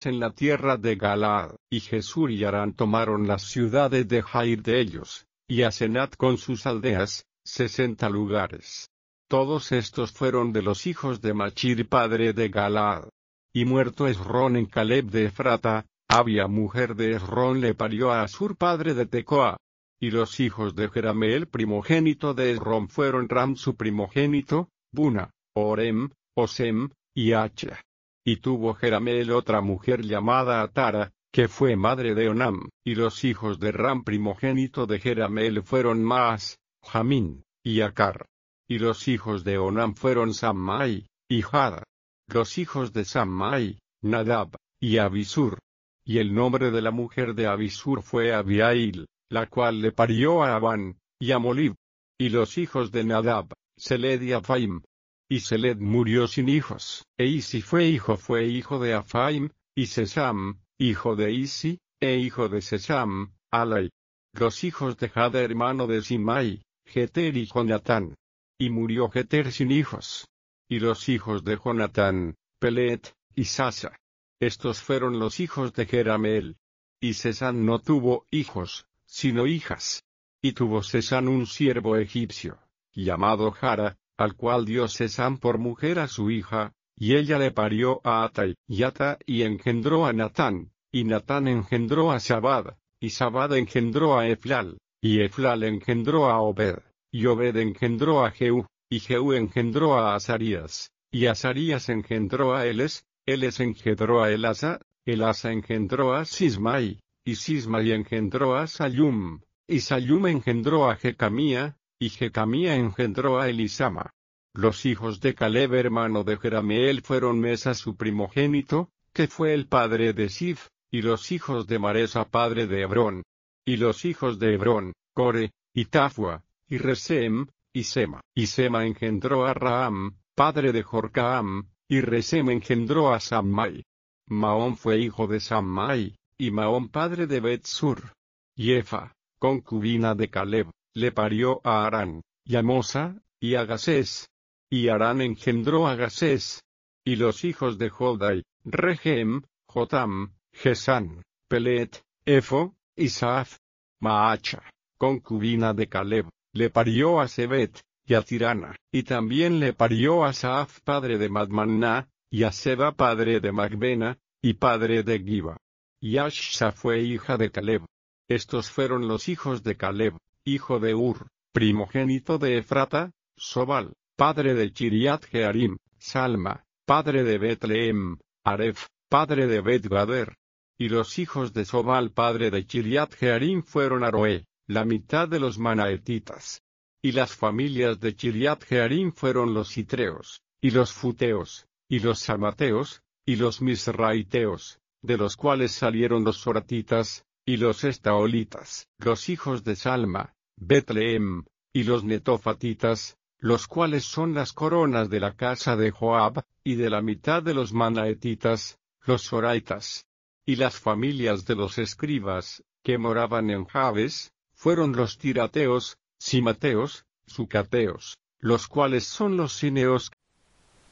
en la tierra de Galaad, y Jesús y Harán tomaron las ciudades de Jair de ellos, y Asenat con sus aldeas, 60 lugares. Todos estos fueron de los hijos de Machir padre de Galaad. Y muerto Esrón en Caleb de Efrata, Abia mujer de Esrón le parió a Asur padre de Tecoa. Y los hijos de Jerameel primogénito de Esrón fueron Ram su primogénito, Buna, Orem, Osem, y Acha. Y tuvo Jerameel otra mujer llamada Atara, que fue madre de Onam, y los hijos de Ram primogénito de Jerameel fueron Maas, Jamín, y Acar. Y los hijos de Onam fueron Sammai, y Jada. Los hijos de Sammai, Nadab, y Abisur. Y el nombre de la mujer de Abisur fue Abiail, la cual le parió a Abán, y a Molib. Y los hijos de Nadab, Seled y Afaim. Y Seled murió sin hijos, e Isi fue hijo de Afaim, y Sesam, hijo de Isi, e hijo de Sesam, Alai. Los hijos de Jada hermano de Simai, Jeter y Jonatán. Y murió Jeter sin hijos. Y los hijos de Jonatán, Pelet, y Sasa. Estos fueron los hijos de Jerameel. Y Sesán no tuvo hijos, sino hijas. Y tuvo Sesán un siervo egipcio, llamado Jara, al cual dio Sesán por mujer a su hija, y ella le parió a Atai, y Ata y engendró a Natán, y Natán engendró a Sabad, y Sabad engendró a Eflal, y Eflal engendró a Obed, y Obed engendró a Jehú, y Jehú engendró a Azarías, y Azarías engendró a Eles engendró a Elasa engendró a Sismai, y Sismai engendró a Sayum, y Sayum engendró a Jecamía, y Jecamía engendró a Elisama. Los hijos de Caleb hermano de Jerameel fueron Mesa su primogénito, que fue el padre de Sif, y los hijos de Maresa padre de Hebrón. Y los hijos de Hebrón, Core, y Tafua, y Resem, y Sema. Y Sema engendró a Raham, padre de Jorcaam, y Resem engendró a Sammai. Maón fue hijo de Sammai, y Maón padre de Betsur. Y Efa, concubina de Caleb, le parió a Harán, y a Mosa, y a Gasés. Y Harán engendró a Gasés. Y los hijos de Jodai, Regem, Jotam, Gesán, Pelet, Efo, y Saaf. Maacha, concubina de Caleb, le parió a Sebet, y a Tirana, y también le parió a Saaf padre de Madmanná, y a Seba padre de Magbena, y padre de Giba. Y Ashsa fue hija de Caleb. Estos fueron los hijos de Caleb, hijo de Ur, primogénito de Efrata, Sobal, padre de Chiriat Jearim, Salma, padre de Betlehem, Aref, padre de Bet-Gader. Y los hijos de Sobal padre de Chiriat Jearim fueron Aroé, la mitad de los manaetitas. Y las familias de Chiriat Jearim fueron los Citreos, y los Futeos, y los Samateos, y los Misraiteos, de los cuales salieron los Soratitas, y los Estaolitas, los hijos de Salma, Betlehem, y los Netofatitas, los cuales son las coronas de la casa de Joab, y de la mitad de los Manaetitas, los Soraitas. Y las familias de los escribas, que moraban en Jabes, fueron los Tirateos, Simateos, Sucateos, los cuales son los Sineos,